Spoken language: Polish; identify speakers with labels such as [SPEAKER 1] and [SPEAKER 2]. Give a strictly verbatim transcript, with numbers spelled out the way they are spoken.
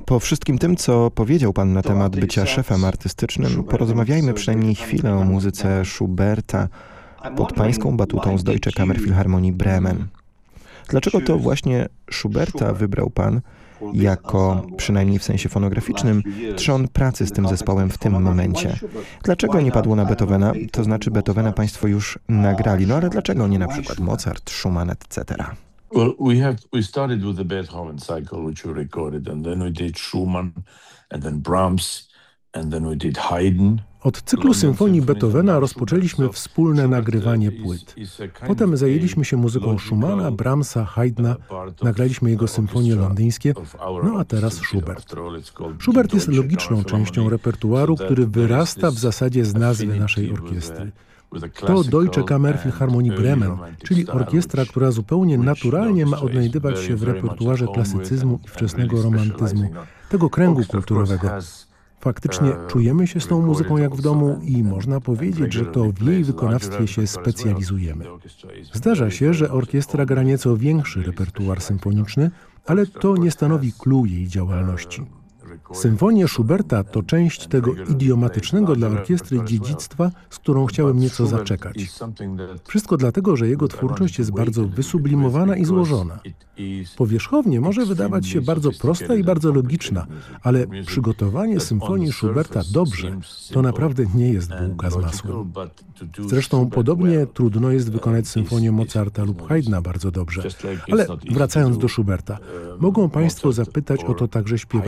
[SPEAKER 1] Po wszystkim tym, co powiedział pan na temat bycia szefem artystycznym, porozmawiajmy przynajmniej chwilę o muzyce Schuberta pod pańską batutą z Deutsche Kammerphilharmonie Bremen. Dlaczego to właśnie Schuberta wybrał pan jako, przynajmniej w sensie fonograficznym, trzon pracy z tym zespołem w tym momencie? Dlaczego nie padło na Beethovena? To znaczy Beethovena państwo już nagrali, no ale dlaczego nie na przykład Mozart, Schumann, et cetera?
[SPEAKER 2] Well, we have we started with the Beethoven cycle, which we recorded, and then we did Schumann, and then Brahms, and then we did Haydn.
[SPEAKER 3] Od cyklu symfonii Beethovena rozpoczęliśmy wspólne nagrywanie płyt. Potem zajęliśmy się muzyką Schumanna, Brahmsa, Haydna, nagraliśmy jego symfonie londyńskie, no a teraz Schubert. Schubert jest logiczną częścią repertuaru, który wyrasta w zasadzie z nazwy naszej orkiestry. To Deutsche Kammerphilharmonie Bremen, czyli orkiestra, która zupełnie naturalnie ma odnajdywać się w repertuarze klasycyzmu i wczesnego romantyzmu, tego kręgu kulturowego. Faktycznie czujemy się z tą muzyką jak w domu i można powiedzieć, że to w jej wykonawstwie się specjalizujemy. Zdarza się, że orkiestra gra nieco większy repertuar symfoniczny, ale to nie stanowi clou jej działalności. Symfonie Schuberta to część tego idiomatycznego dla orkiestry dziedzictwa, z którą chciałem nieco zaczekać. Wszystko dlatego, że jego twórczość jest bardzo wysublimowana i złożona. Powierzchownie może wydawać się bardzo prosta i bardzo logiczna, ale przygotowanie symfonii Schuberta dobrze to naprawdę nie jest bułka z masłem. Zresztą podobnie trudno jest wykonać symfonię Mozarta lub Haydna bardzo dobrze. Ale wracając do Schuberta, mogą państwo zapytać o to także śpiewaczy